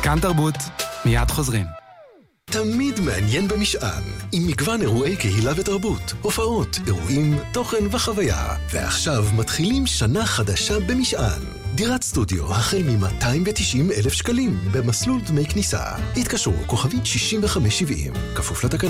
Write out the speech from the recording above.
כאן תרבות, מיד חוזרים. תמיד מעניין במשען, עם מגוון אירועי קהילה ותרבות, הופעות, אירועים, תוכן וחוויה. ועכשיו מתחילים שנה חדשה במשען. דירת סטודיו החל מ-290,000 שקלים במסלול דמי כניסה. התקשרו כוכבית 6570, כפוף לתקנון.